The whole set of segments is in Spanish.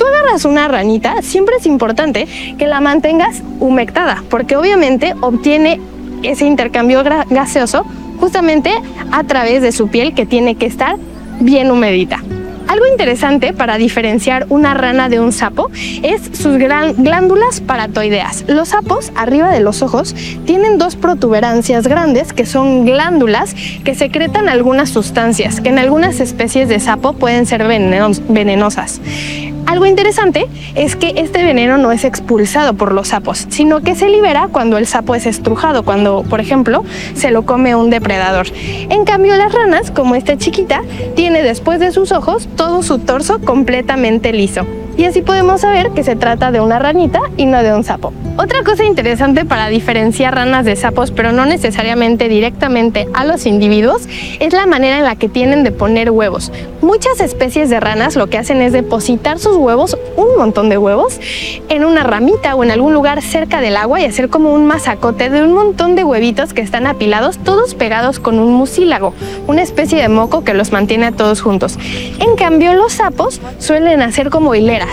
tú agarras una ranita, siempre es importante que la mantengas humectada, porque obviamente obtiene ese intercambio gaseoso justamente a través de su piel, que tiene que estar bien humedita. Algo interesante para diferenciar una rana de un sapo es sus glándulas paratoideas. Los sapos, arriba de los ojos, tienen dos protuberancias grandes que son glándulas que secretan algunas sustancias que en algunas especies de sapo pueden ser venenosas. Algo interesante es que este veneno no es expulsado por los sapos, sino que se libera cuando el sapo es estrujado, cuando, por ejemplo, se lo come un depredador. En cambio, las ranas, como esta chiquita, tiene después de sus ojos todo su torso completamente liso. Y así podemos saber que se trata de una ranita y no de un sapo. Otra cosa interesante para diferenciar ranas de sapos, pero no necesariamente directamente a los individuos, es la manera en la que tienen de poner huevos. Muchas especies de ranas lo que hacen es depositar sus huevos, un montón de huevos, en una ramita o en algún lugar cerca del agua y hacer como un masacote de un montón de huevitos que están apilados, todos pegados con un mucílago, una especie de moco que los mantiene a todos juntos. En cambio, los sapos suelen hacer como hileras.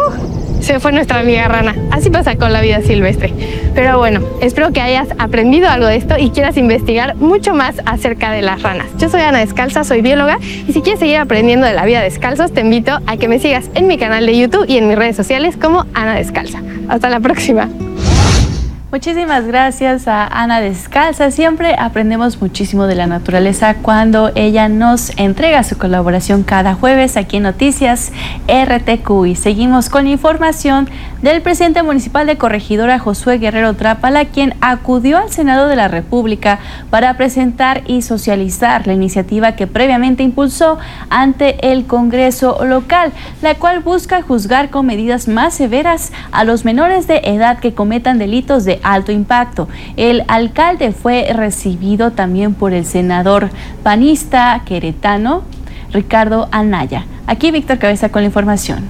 Se fue nuestra amiga rana. Así pasa con la vida silvestre. Pero bueno, espero que hayas aprendido algo de esto y quieras investigar mucho más acerca de las ranas. Yo soy Ana Descalza, soy bióloga, y si quieres seguir aprendiendo de la vida descalzos, te invito a que me sigas en mi canal de YouTube y en mis redes sociales como Ana Descalza. Hasta la próxima. Muchísimas gracias a Ana Descalza. Siempre aprendemos muchísimo de la naturaleza cuando ella nos entrega su colaboración cada jueves aquí en Noticias RTQ. Y seguimos con la información del presidente municipal de Corregidora, Josué Guerrero Trápala, quien acudió al Senado de la República para presentar y socializar la iniciativa que previamente impulsó ante el Congreso local, la cual busca juzgar con medidas más severas a los menores de edad que cometan delitos de alto impacto. El alcalde fue recibido también por el senador panista queretano Ricardo Anaya. Aquí Víctor Cabeza con la información.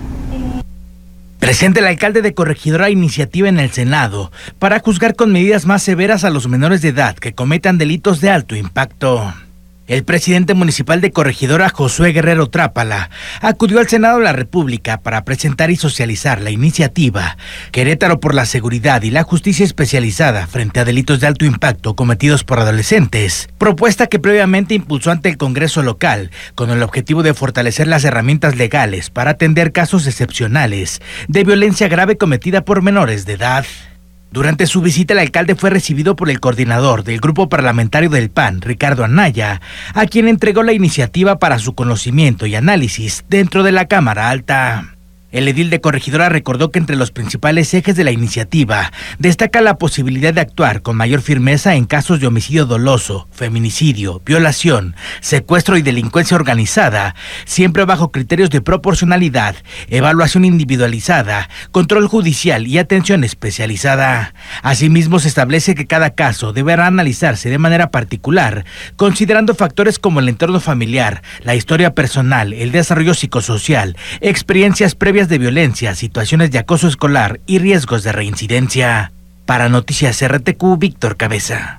Presenta el alcalde de Corregidora iniciativa en el Senado para juzgar con medidas más severas a los menores de edad que cometan delitos de alto impacto. El presidente municipal de Corregidora, Josué Guerrero Trápala, acudió al Senado de la República para presentar y socializar la iniciativa Querétaro por la seguridad y la justicia especializada frente a delitos de alto impacto cometidos por adolescentes, propuesta que previamente impulsó ante el Congreso local con el objetivo de fortalecer las herramientas legales para atender casos excepcionales de violencia grave cometida por menores de edad. Durante su visita, el alcalde fue recibido por el coordinador del grupo parlamentario del PAN, Ricardo Anaya, a quien entregó la iniciativa para su conocimiento y análisis dentro de la Cámara Alta. El edil de Corregidora recordó que entre los principales ejes de la iniciativa destaca la posibilidad de actuar con mayor firmeza en casos de homicidio doloso, feminicidio, violación, secuestro y delincuencia organizada, siempre bajo criterios de proporcionalidad, evaluación individualizada, control judicial y atención especializada. Asimismo, se establece que cada caso deberá analizarse de manera particular, considerando factores como el entorno familiar, la historia personal, el desarrollo psicosocial, experiencias previas de violencia, situaciones de acoso escolar y riesgos de reincidencia. Para Noticias RTQ, Víctor Cabeza.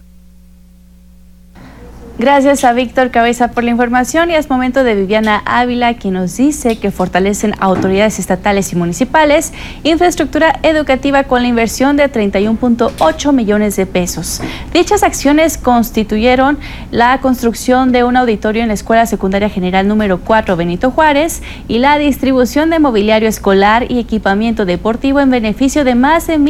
Gracias a Víctor Cabeza por la información, y es momento de Viviana Ávila, quien nos dice que fortalecen autoridades estatales y municipales infraestructura educativa con la inversión de 31.8 millones de pesos. Dichas acciones constituyeron la construcción de un auditorio en la Escuela Secundaria General número 4 Benito Juárez y la distribución de mobiliario escolar y equipamiento deportivo en beneficio de más de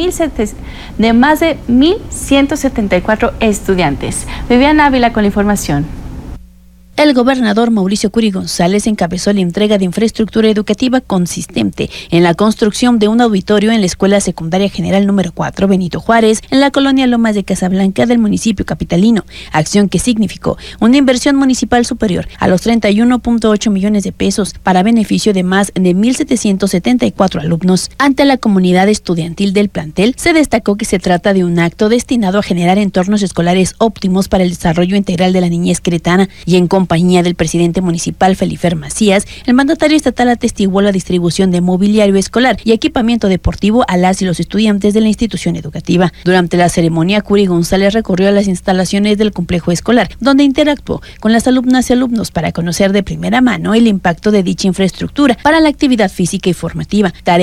1.174 estudiantes. Viviana Ávila con la información. El gobernador Mauricio Curi González encabezó la entrega de infraestructura educativa consistente en la construcción de un auditorio en la Escuela Secundaria General número 4 Benito Juárez, en la colonia Lomas de Casablanca del municipio capitalino, acción que significó una inversión municipal superior a los 31.8 millones de pesos para beneficio de más de 1.774 alumnos. Ante la comunidad estudiantil del plantel, se destacó que se trata de un acto destinado a generar entornos escolares óptimos para el desarrollo integral de la niñez queretana, y en compañía del presidente municipal Felifer Macías, el mandatario estatal atestiguó la distribución de mobiliario escolar y equipamiento deportivo a las y los estudiantes de la institución educativa. Durante la ceremonia, Curi González recorrió a las instalaciones del complejo escolar, donde interactuó con las alumnas y alumnos para conocer de primera mano el impacto de dicha infraestructura para la actividad física y formativa, tarea